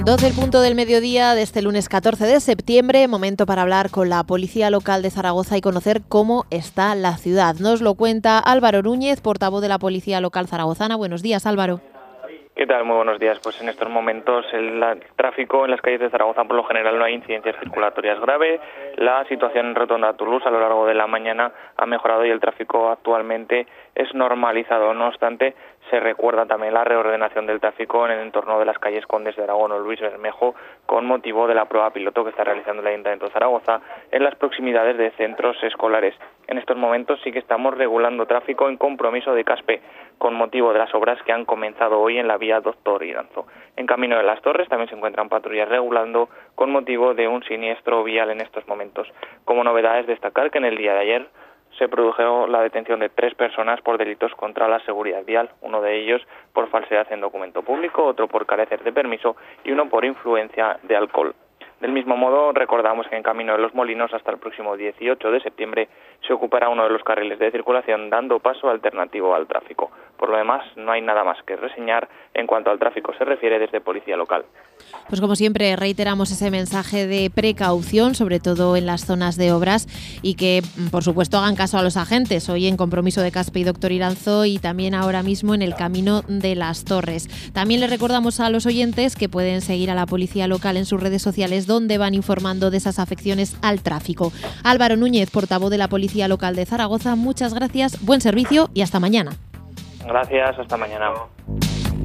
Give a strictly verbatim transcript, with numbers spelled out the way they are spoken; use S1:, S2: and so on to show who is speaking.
S1: doce el punto del mediodía de este lunes catorce de septiembre, momento para hablar con la Policía Local de Zaragoza y conocer cómo está la ciudad. Nos lo cuenta Álvaro Núñez, portavoz de la Policía Local zaragozana. Buenos días, Álvaro.
S2: ¿Qué tal? Muy buenos días. Pues en estos momentos el, el tráfico en las calles de Zaragoza por lo general no hay incidencias circulatorias graves. La situación en Rotonda Toulouse a lo largo de la mañana ha mejorado y el tráfico actualmente es normalizado. No obstante, se recuerda también la reordenación del tráfico en el entorno de las calles Condes de Aragón o Luis Bermejo con motivo de la prueba piloto que está realizando el Ayuntamiento de Zaragoza en las proximidades de centros escolares. En estos momentos sí que estamos regulando tráfico en compromiso de Caspe con motivo de las obras que han comenzado hoy en la vía Doctor Iranzo. En camino de las Torres también se encuentran patrullas regulando con motivo de un siniestro vial en estos momentos. Como novedad es destacar que en el día de ayer se produjo la detención de tres personas por delitos contra la seguridad vial, uno de ellos por falsedad en documento público, otro por carecer de permiso y uno por influencia de alcohol. Del mismo modo, recordamos que en Camino de los Molinos hasta el próximo dieciocho de septiembre se ocupará uno de los carriles de circulación dando paso alternativo al tráfico. Por lo demás, no hay nada más que reseñar en cuanto al tráfico se refiere desde Policía Local.
S1: Pues como siempre reiteramos ese mensaje de precaución, sobre todo en las zonas de obras y que por supuesto hagan caso a los agentes, hoy en compromiso de Caspe y Doctor Iranzo y también ahora mismo en el Camino de las Torres. También les recordamos a los oyentes que pueden seguir a la Policía Local en sus redes sociales donde van informando de esas afecciones al tráfico. Álvaro Núñez, portavoz de la Policía Local de Zaragoza, muchas gracias, buen servicio y hasta mañana.
S2: Gracias, hasta mañana.